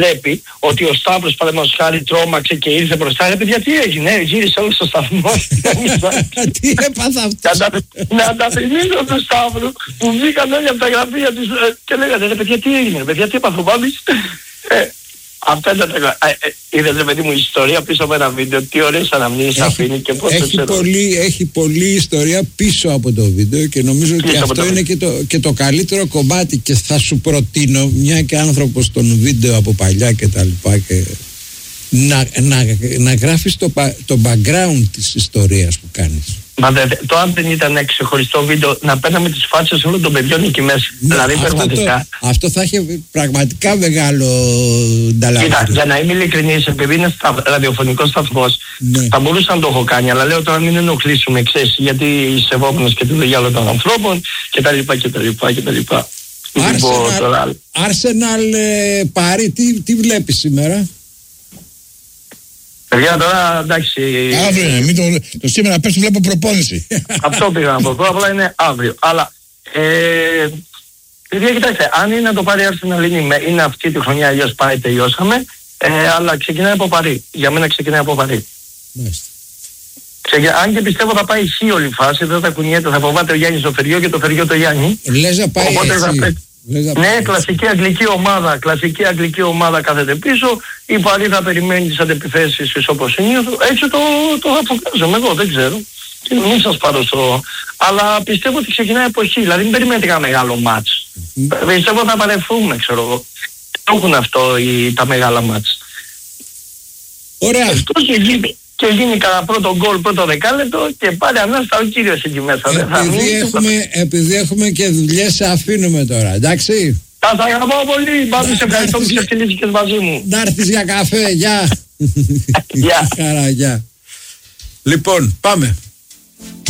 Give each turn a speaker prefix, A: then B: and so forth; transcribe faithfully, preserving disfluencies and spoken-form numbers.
A: πρέπει ότι ο Σταύρος παραδείγματος χάρη τρόμαξε και ήρθε μπροστά. Ρε παιδιά, τι έγινε, γύρισε όλο στο σταθμό.
B: Τι έπαθα αυτό.
A: Να ανταπεινήσω τον Σταύρο που βγήκαν όλοι από τα γραφεία τους και λέγανε ρε παιδιά, τι έγινε, ρε παιδιά, τι έπαθα ο Μπάμπης. Αυτά ήταν τα... Είδες ρε παιδί μου ιστορία πίσω από ένα βίντεο, τι ωραίες αναμνήσεις αφήνει και πώς
B: έχει
A: το
B: πολύ, έχει πολλή ιστορία πίσω από το βίντεο και νομίζω ότι
A: πίσω
B: αυτό είναι και το, και το καλύτερο κομμάτι και θα σου προτείνω, μια και άνθρωπος των βίντεο από παλιά και τα λοιπά και να, να, να γράφεις το, το background της ιστορίας που κάνεις.
A: Μα δε, το αν δεν ήταν ξεχωριστό βίντεο να παίρναμε τις φάτσες όλων των παιδιών εκεί μέσα. Ναι, δηλαδή
B: αυτό
A: πραγματικά.
B: Το, αυτό θα είχε πραγματικά μεγάλο νταλάκι.
A: Κοίτα, για να είμαι ειλικρινής, επειδή είναι στα, ραδιοφωνικός σταθμός, ναι. Θα μπορούσα να το έχω κάνει, αλλά λέω τώρα μην ενοχλήσουμε, ξέρεις, γιατί είσαι σεβόμενος και τη δουλειά όλων των ανθρώπων κτλ. κτλ.
B: Arsenal, Arsenal ε, Πάρη, τι, τι βλέπεις σήμερα?
A: Παιδιά τώρα εντάξει.
C: Αύριο είναι, μην το, το σήμερα πες βλέπω προπόνηση.
A: Αυτό πήγα να πω, απλά είναι αύριο. Αλλά, ε, παιδιά κοιτάξτε, αν είναι να το πάρει Arsenal είναι, είναι αυτή τη χρονιά, αλλιώς πάει, τελειώσαμε, ε, αλλά ξεκινάει από Παρί. Για μένα ξεκινάει από Παρί. Ξεκινά, αν και πιστεύω θα πάει χ όλη η φάση, δεν θα κουνιέται, θα φοβάται ο Γιάννης το Φεριό και το Φεριό το Γιάννη.
B: Λες να πάει
A: Οπότε
B: έτσι.
A: Θα...
B: Ναι,
A: έτσι. Κλασική αγγλική ομάδα, κλασική αγγλική ομάδα κάθεται πίσω, η Παρί θα περιμένει τις αντεπιθέσεις όπως συνήθως, έτσι το, το αποκάζομαι εγώ, δεν ξέρω. Και μην σας πάρω στο... Αλλά πιστεύω ότι ξεκινάει από εκεί, δηλαδή μην περιμένετε ένα μεγάλο μάτς. Mm-hmm. Πιστεύω θα παρευθούμε, ξέρω εγώ. Έχουν αυτό οι, τα μεγάλα μάτς.
B: Ωραία.
A: Αυτό και γίνει, και γίνει κανένα πρώτο γκολ, πρώτο δεκάλεπτο και πάλι ανάστα ο κύριος εκεί μέσα.
B: Επειδή, έχουμε, επειδή έχουμε και δουλειές, σε αφήνουμε τώρα, εντάξει.
A: Θα τα αγαπάω πολύ, Μπάμπη, σε ευχαριστώ που ξεφτυλίστηκες μαζί μου.
B: Να έρθεις για καφέ, γεια.
A: Γεια.
B: Χαρά, γεια. Λοιπόν, πάμε.